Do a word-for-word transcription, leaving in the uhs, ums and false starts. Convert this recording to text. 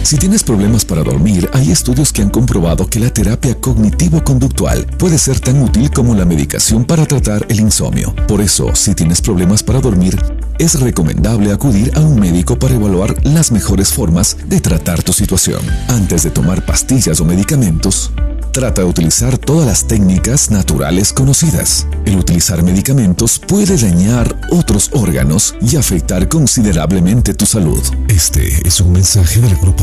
Si tienes problemas para dormir, hay estudios que han comprobado que la terapia cognitivo-conductual puede ser tan útil como la medicación para tratar el insomnio. Por eso, si tienes problemas para dormir, es recomendable acudir a un médico para evaluar las mejores formas de tratar tu situación. Antes de tomar pastillas o medicamentos, trata de utilizar todas las técnicas naturales conocidas. El utilizar medicamentos puede dañar otros órganos y afectar considerablemente tu salud. Este es un mensaje del grupo